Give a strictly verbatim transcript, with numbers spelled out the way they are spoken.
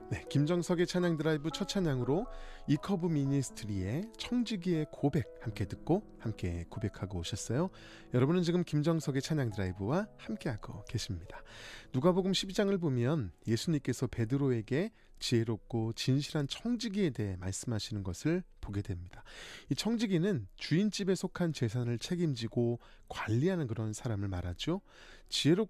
네, 김정석의 찬양 드라이브 첫 찬양으로 이커브 미니스트리의 청지기의 고백 함께 듣고 함께 고백하고 오셨어요. 여러분은 지금 김정석의 찬양 드라이브와 함께하고 계십니다. 누가복음 십이 장을 보면 예수님께서 베드로에게 지혜롭고 진실한 청지기에 대해 말씀하시는 것을 보게 됩니다. 이 청지기는 주인집에 속한 재산을 책임지고 관리하는 그런 사람을 말하죠. 지혜롭고